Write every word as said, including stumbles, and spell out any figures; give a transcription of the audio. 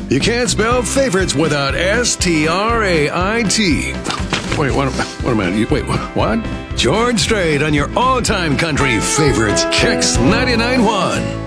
You can't spell favorites without S T R A I T. Wait, what, what am I? Wait, what? George Strait on your all-time country favorites, Kicks ninety-nine point one.